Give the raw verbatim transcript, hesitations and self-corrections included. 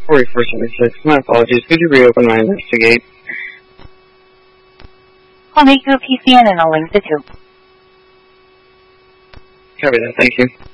forty-four seventy-six. My apologies. Could you reopen my investigate? I'll make you a P C N and I'll link the two. Copy that. Thank you.